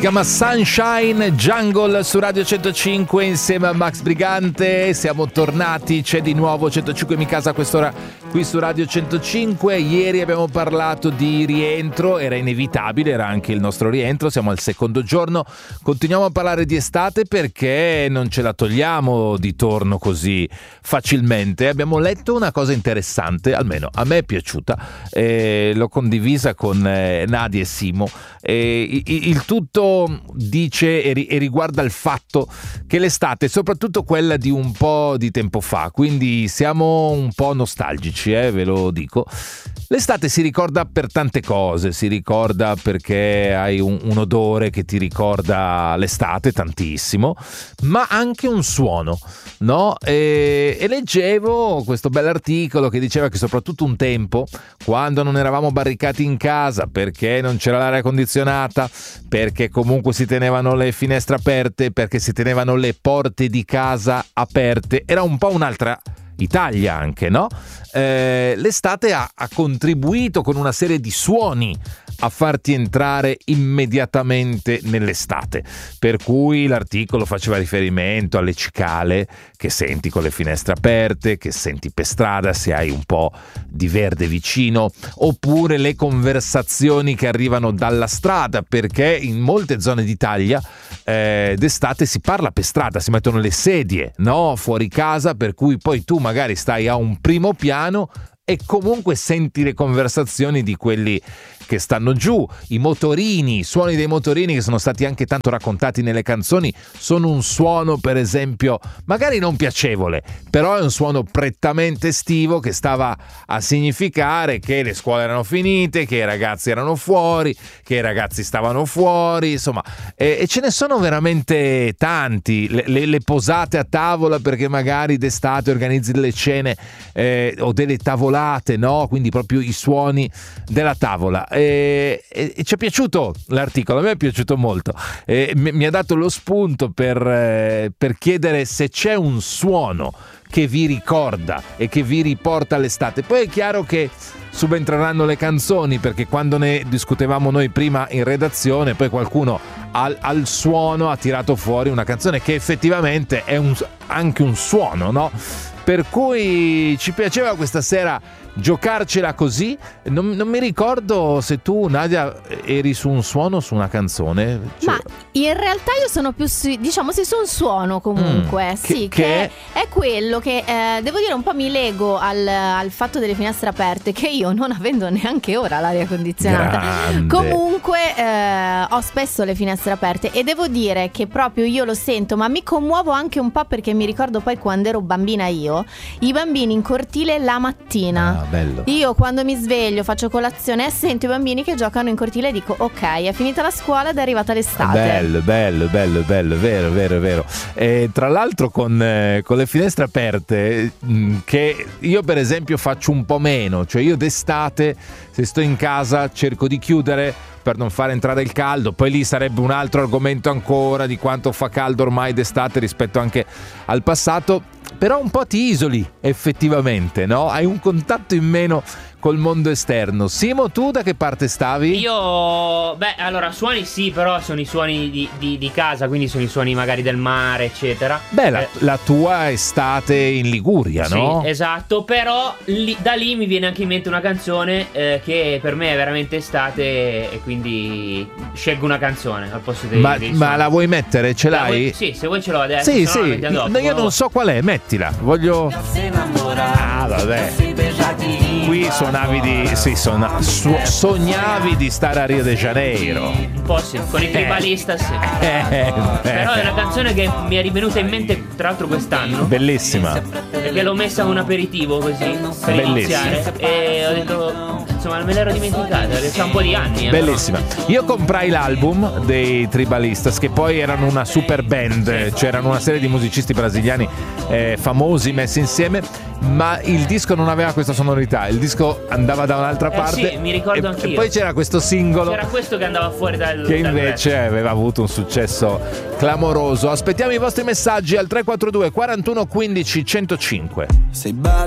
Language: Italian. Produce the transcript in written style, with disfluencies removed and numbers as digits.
chiama Sunshine Jungle su Radio 105 insieme a Max Brigante. Siamo tornati, c'è di nuovo 105 Mi Casa a quest'ora qui su Radio 105. Ieri abbiamo parlato di rientro, era inevitabile, era anche il nostro rientro, siamo al secondo giorno. Continuiamo a parlare di estate perché non ce la togliamo di torno così facilmente. Abbiamo letto una cosa interessante, almeno a me è piaciuta, l'ho condivisa con Nadia e Simo. Il tutto dice e riguarda il fatto che l'estate, soprattutto quella di un po' di tempo fa, quindi siamo un po' nostalgici, ve lo dico. L'estate si ricorda per tante cose, si ricorda perché hai un odore che ti ricorda l'estate tantissimo, ma anche un suono, no? E leggevo questo bell'articolo che diceva che soprattutto un tempo, quando non eravamo barricati in casa perché non c'era l'aria condizionata, perché comunque si tenevano le finestre aperte, perché si tenevano le porte di casa aperte, era un po' un'altra Italia anche, no? L'estate ha contribuito con una serie di suoni a farti entrare immediatamente nell'estate, per cui l'articolo faceva riferimento alle cicale che senti con le finestre aperte, che senti per strada se hai un po' di verde vicino, oppure le conversazioni che arrivano dalla strada, perché in molte zone d'Italia d'estate si parla per strada, si mettono le sedie, no? Fuori casa, per cui poi tu magari stai a un primo piano e comunque senti le conversazioni di quelli che stanno giù, i motorini, i suoni dei motorini che sono stati anche tanto raccontati nelle canzoni, sono un suono per esempio magari non piacevole, però è un suono prettamente estivo che stava a significare che le scuole erano finite, che i ragazzi erano fuori, che i ragazzi stavano fuori, insomma, e ce ne sono veramente tanti, le posate a tavola, perché magari d'estate organizzi delle cene o delle tavolate, no? Quindi proprio i suoni della tavola. E ci è piaciuto l'articolo, a me è piaciuto molto, mi ha dato lo spunto per chiedere se c'è un suono che vi ricorda e che vi riporta all'estate. Poi è chiaro che subentreranno le canzoni, perché quando ne discutevamo noi prima in redazione, poi qualcuno al suono ha tirato fuori una canzone che effettivamente è anche un suono, no? Per cui ci piaceva questa sera giocarcela così. Non mi ricordo se tu, Nadia, eri su un suono, su una canzone. Ma in realtà io sono più su un suono comunque, sì, che è quello che devo dire un po' mi lego al fatto delle finestre aperte, che io, non avendo neanche ora l'aria condizionata, comunque ho spesso le finestre aperte, e devo dire che proprio io lo sento, ma mi commuovo anche un po' perché mi ricordo poi quando ero bambina io, i bambini in cortile la mattina. Bello. Io quando mi sveglio, faccio colazione e sento i bambini che giocano in cortile e dico ok, è finita la scuola ed è arrivata l'estate. Bello, vero. E tra l'altro con le finestre aperte, che io per esempio faccio un po' meno, cioè io d'estate se sto in casa cerco di chiudere per non far entrare il caldo. Poi lì sarebbe un altro argomento ancora di quanto fa caldo ormai d'estate rispetto anche al passato, però un po' ti isoli effettivamente, no? Hai un contatto in meno col mondo esterno. Simo, tu da che parte stavi? Io, allora suoni sì, però sono i suoni di casa, quindi sono i suoni magari del mare, eccetera. La tua estate in Liguria, no? Sì, esatto, però da lì mi viene anche in mente una canzone che per me è veramente estate, e quindi scelgo una canzone al posto dei ma la vuoi mettere? Ce l'hai? Sì, se vuoi ce l'ho adesso. Sì. Io non so qual è, mettila. Voglio. Vabbè. Qui sognavi di stare a Rio de Janeiro. Un po' sì, con i Tribalistas sì. Però è una canzone che mi è rivenuta in mente tra l'altro quest'anno. Bellissima. Perché l'ho messa a un aperitivo così per iniziare, e ho detto insomma me l'ero dimenticata, perché c'ha un po' di anni. Bellissima. Io comprai l'album dei Tribalistas, che poi erano una super band, c'erano una serie di musicisti brasiliani famosi messi insieme, ma il disco non aveva questa sonorità, il disco andava da un'altra parte. Sì, mi ricordo anch'io. E poi c'era questo singolo, c'era questo che andava fuori che invece aveva avuto un successo clamoroso. Aspettiamo i vostri messaggi al 342 41 15 105.